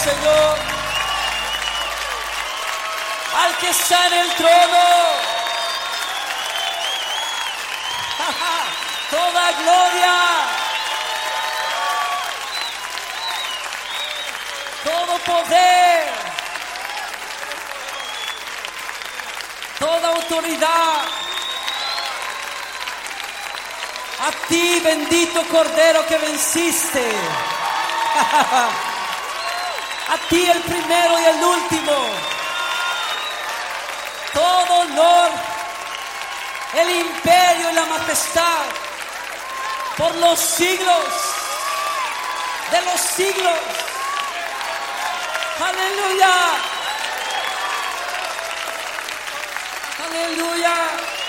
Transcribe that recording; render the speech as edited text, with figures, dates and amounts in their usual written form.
Señor, al que está en el trono, toda gloria, todo poder, toda autoridad, a ti, bendito Cordero que venciste. A ti el primero y el último. Todo honor, el imperio y la majestad por los siglos de los siglos. Aleluya. Aleluya.